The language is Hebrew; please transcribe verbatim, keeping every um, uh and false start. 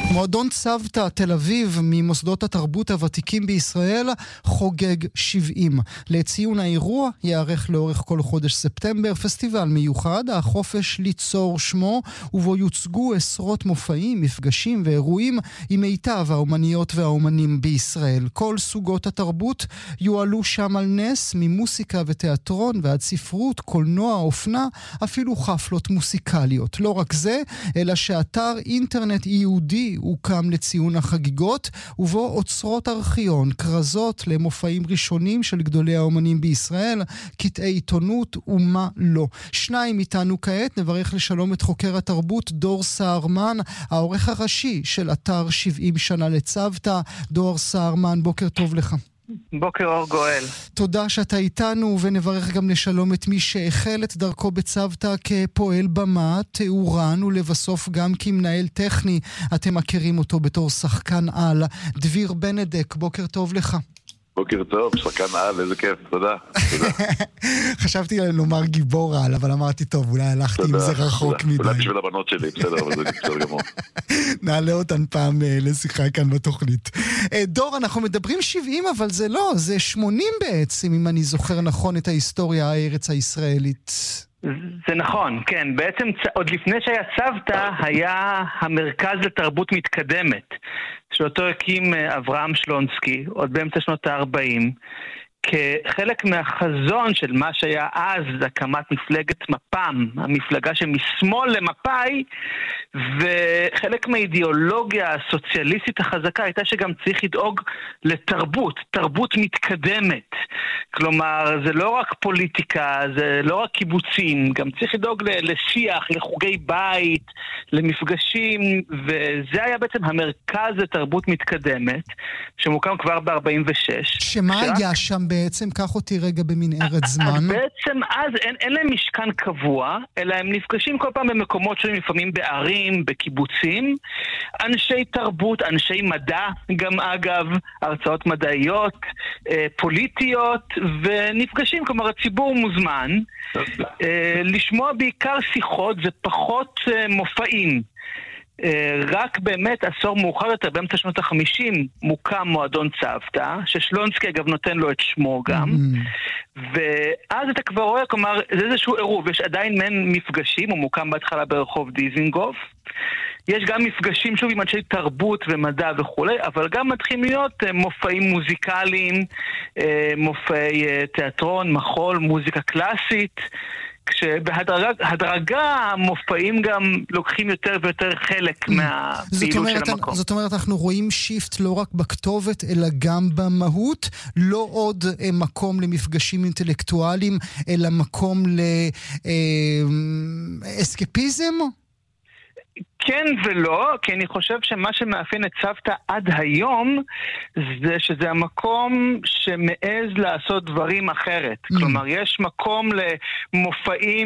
מועדון צוותא תל אביב ממוסדות התרבות הוותיקים בישראל חוגג שבעים. לציון האירוע יערך לאורך כל חודש ספטמבר פסטיבל מיוחד, החופש ליצור שמו, ובו יוצגו עשרות מופעים, מפגשים ואירועים עם מיטב האומניות והאומנים בישראל. כל סוגות התרבות יועלו שם על נס, ממוסיקה ותיאטרון ועד ספרות, קולנוע, אופנה, אפילו חפלות מוסיקליות. לא רק זה, אלא שאתר אינטרנט יהודי הוקם לציון החגיגות, ובו אוצרות ארכיון, קרזות למופעים ראשונים של גדולי האומנים בישראל, קטעי עיתונות ומה לא. שניים איתנו כעת, נברך לשלום את חוקר התרבות דור סהרמן, העורך הראשי של אתר שבעים שנה לצוותא. דור סהרמן, בוקר טוב לך. בוקר אור גואל. תודה שאתה איתנו, ונברך גם לשלום את מי שהחל את דרכו בצוותא כפועל במה, תאורן, ולבסוף גם כמנהל טכני. אתם מכירים אותו בתור שחקן על. דביר בנדק, בוקר טוב לך. בוקר טוב, שחקן על, איזה כיף, תודה. חשבתי לומר גיבור על, אבל אמרתי טוב, אולי הלכתי עם זה רחוק מדי. אולי בשביל הבנות שלי, בסדר, אבל זה בסדר גמור. נעלה אותן פעם לשיחה כאן בתוכנית. דור, אנחנו מדברים שבעים, אבל זה לא, זה שמונים בעצם, אם אני זוכר נכון את ההיסטוריה הארץ הישראלית. זה נכון, כן. בעצם עוד לפני שהיה צוותא, היה המרכז לתרבות מתקדמת, שאותו הקים אברהם שלונסקי, עוד באמצע שנות ה-ארבעים, כחלק מהחזון של מה שהיה אז הקמת מפלגת מפ"ם, המפלגה שמשמאל למפא"י, וחלק מהאידיאולוגיה הסוציאליסטית החזקה הייתה שגם צריך לדאוג לתרבות, תרבות מתקדמת. כלומר, זה לא רק פוליטיקה, זה לא רק קיבוצים, גם צריך לדאוג לשיח, לחוגי בית, למפגשים, וזה היה בעצם המרכז לתרבות מתקדמת, שמוקם כבר ב-ארבעים ושש. שמה שרק... היה שם בעצם? קח אותי רגע במנהרת זמן. אז בעצם אז אין, אין להם משכן קבוע, אלא הם נפגשים כל פעם במקומות שונים, לפעמים בערים, בקיבוצים, אנשי תרבות, אנשי מדע, גם אגב, הרצאות מדעיות, פוליטיות, ונפגשים, כלומר הציבור מוזמן, לשמוע בעיקר שיחות, זה פחות מופעים. רק באמת עשור מאוחר יותר, באמצע שנות החמישים, מוקם מועדון צוותא, ששלונסקי אגב נותן לו את שמו גם, ואז אתה כבר רואה, כלומר, זה איזשהו עירוב, יש עדיין מעין מפגשים, הוא מוקם בהתחלה ברחוב דיזינגוף, יש גם מפגשים שוב עם אנשי תרבות ומדע וכולי, אבל גם מתחילים להיות מופעים מוזיקליים, מופעי תיאטרון, מחול, מוזיקה קלאסית, כשבהדרגה המופעים גם לוקחים יותר ויותר חלק מהפעילות של המקום. זאת אומרת, אנחנו רואים שיפט לא רק בכתובת, אלא גם במהות, לא עוד מקום למפגשים אינטלקטואליים, אלא מקום לאסקפיזם? כן ולא, כי אני חושב שמה שמאפיין את צוותא עד היום זה שזה המקום שמעז לעשות דברים אחרת. Mm. כלומר, יש מקום למופעים